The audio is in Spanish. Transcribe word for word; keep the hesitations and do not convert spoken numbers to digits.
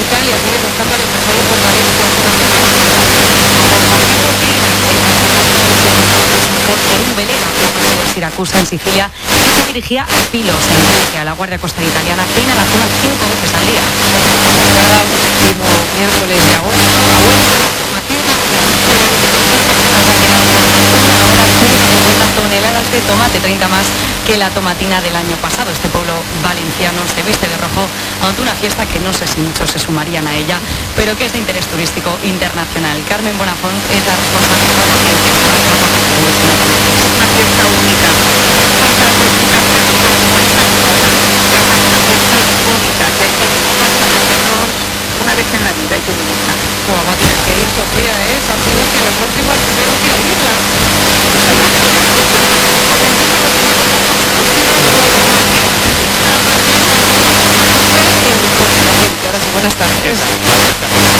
Italia sigue costando al empresario por Valencia por un velero de Siracusa en Sicilia que se dirigía a Pilos en Grecia. La Guardia Costera italiana peina la zona cinco veces al día. Cada último miércoles de agosto toneladas de tomate, treinta más que la tomatina del año pasado. Este pueblo valenciano se viste de rojo ante una fiesta que no sé si muchos se sumarían a ella, pero que es de interés turístico internacional. Carmen Bonafont es la responsable de la una fiesta única. Una vez en la vida hay que visitar. Como va a tener que ir, Sofía, ¿eh?